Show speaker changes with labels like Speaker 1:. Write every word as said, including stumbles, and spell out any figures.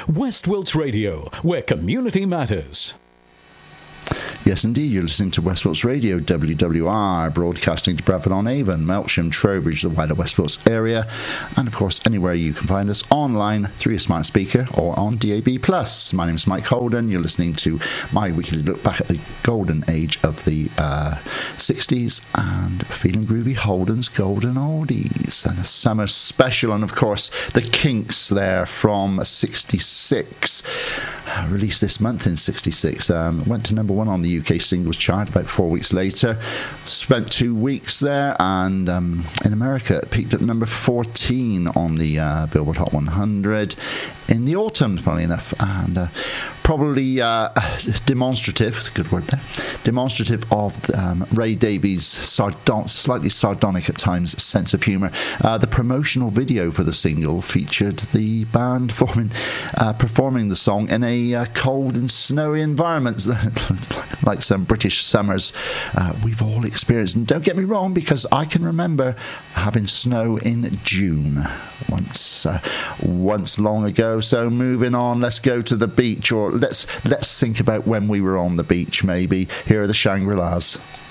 Speaker 1: West Wilts Radio, where community matters.
Speaker 2: Yes, indeed, you're listening to West Wilts Radio, W W R, broadcasting to Bradford-on-Avon, Melksham, Trowbridge, the wider West Wilts area, and of course anywhere you can find us online through your smart speaker or on D A B plus. My name is Mike Holden. You're listening to my weekly look back at the golden age of the uh, sixties and Feeling Groovy Holden's Golden Oldies, and a summer special, and of course the Kinks there from sixty-six. Released this month in sixty-six, um, went to number one on the U K singles chart about four weeks later, spent two weeks there, and um, in America it peaked at number fourteen on the uh, Billboard Hot one hundred in the autumn, funnily enough, and uh, probably uh, demonstrative, good word there, demonstrative of um, Ray Davies' sardon- slightly sardonic at times sense of humour. Uh, the promotional video for the single featured the band forming, uh, performing the song in a uh, cold and snowy environment, like some British summers uh, we've all experienced. And don't get me wrong, because I can remember having snow in June once, uh, once long ago. So moving on, let's go to the beach, or let's let's think about when we were on the beach. Maybe here are the Shangri-Las.